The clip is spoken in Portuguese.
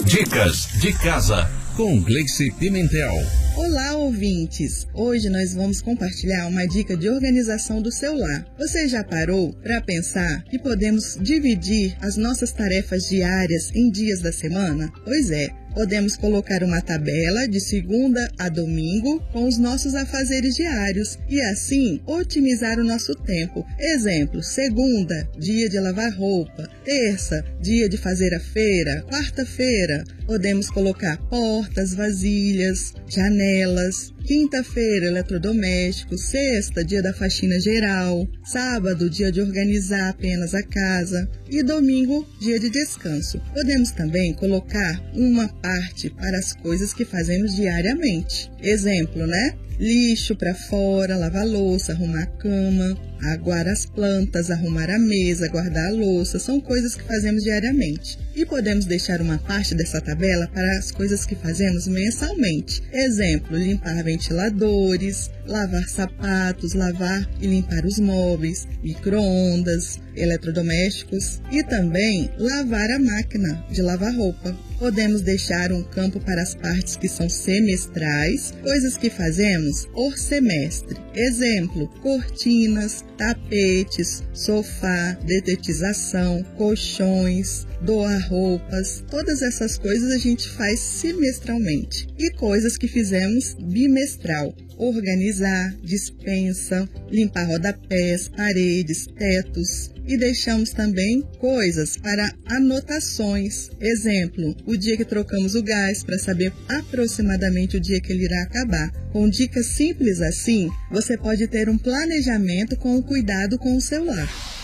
Dicas de casa com Gleice Pimentel. Olá, ouvintes! Hoje nós vamos compartilhar uma dica de organização do seu lar. Você já parou para pensar que podemos dividir as nossas tarefas diárias em dias da semana? Pois é. Podemos colocar uma tabela de segunda a domingo com os nossos afazeres diários e assim otimizar o nosso tempo. Exemplo, segunda, dia de lavar roupa, terça, dia de fazer a feira, quarta-feira, podemos colocar portas, vasilhas, janelas, quinta-feira, eletrodomésticos, sexta, dia da faxina geral, sábado, dia de organizar apenas a casa e domingo, dia de descanso. Podemos também colocar uma parte para as coisas que fazemos diariamente. Exemplo, lixo para fora, lavar louça, arrumar a cama, aguar as plantas, arrumar a mesa, guardar a louça, são coisas que fazemos diariamente. E podemos deixar uma parte dessa tabela para as coisas que fazemos mensalmente. Exemplo, limpar ventiladores, lavar sapatos, lavar e limpar os móveis, micro-ondas, eletrodomésticos e também lavar a máquina de lavar roupa. Podemos deixar um campo para as partes que são semestrais, coisas que fazemos por semestre. Exemplo, cortinas, tapetes, sofá, detetização, colchões, doar roupas. Todas essas coisas a gente faz semestralmente. E coisas que fizemos bimestral. Organizar, despensa, limpar rodapés, paredes, tetos. E deixamos também coisas para anotações. Exemplo, o dia que trocamos o gás para saber aproximadamente o dia que ele irá acabar. Com dicas simples assim, você pode ter um planejamento com o cuidado com o seu lar.